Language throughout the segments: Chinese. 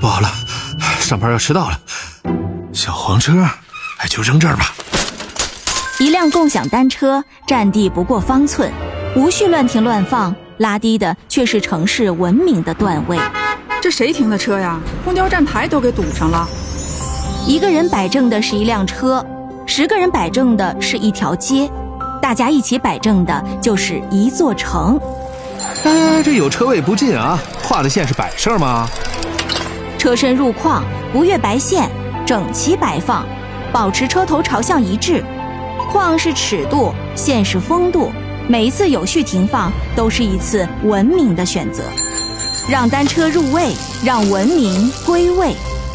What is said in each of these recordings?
不好了，上班要迟到了。小黄车，就扔这儿吧。 一辆共享单车占地不过方寸，无序乱停乱放，拉低的却是城市文明的段位。 这谁停的车呀？公交站牌都给堵上了。 一个人摆正的是一辆车，10个人摆正的是一条街，大家一起摆正的就是一座城。 这有车位不进啊，画的线是摆设吗？ 车身入框，不越白线，整齐摆放，保持车头朝向一致。框是尺度，线是风度，每一次有序停放都是一次文明的选择。让单车入位，让文明归位。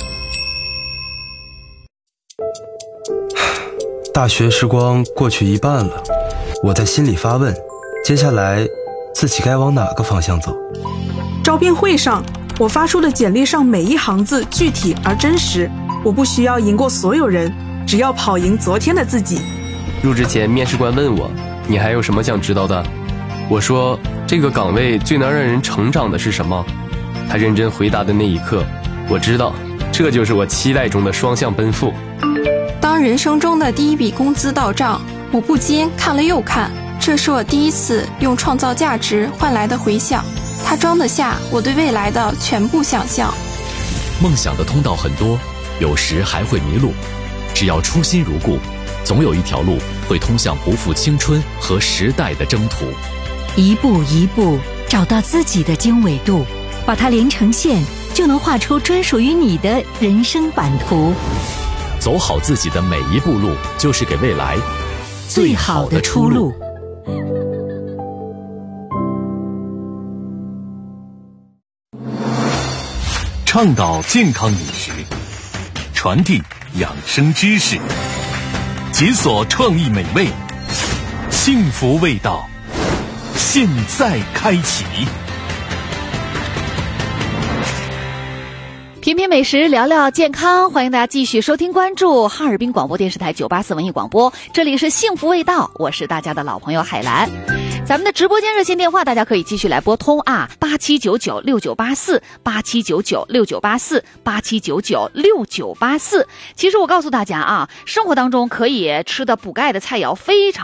大学时光过去一半了，我在心里发问，接下来自己该往哪个方向走？ 招聘会上，我发出的简历上每一行字具体而真实，我不需要赢过所有人，只要跑赢昨天的自己。 入职前，面试官问我，你还有什么想知道的？我说，这个岗位最能让人成长的是什么？他认真回答的那一刻，我知道，这就是我期待中的双向奔赴。 当人生中的第一笔工资到账，我不禁看了又看，这是我第一次用创造价值换来的回响，它装得下我对未来的全部想象。 梦想的通道很多，有时还会迷路，只要初心如故，总有一条路会通向不负青春和时代的征途。 一步一步找到自己的经纬度，把它连成线，就能画出专属于你的人生版图。 走好自己的每一步路，就是给未来最好的出路。 倡导健康饮食，传递养生知识，解锁创意美味，幸福味道，现在开启。 品品美食，聊聊健康，欢迎大家继续收听关注哈尔滨广播电视台984文艺广播，这里是幸福味道，我是大家的老朋友海兰。咱们的直播间热线电话大家可以继续来拨通啊，87996984 87996984 87996984。其实我告诉大家啊，生活当中可以吃的补钙的菜肴非常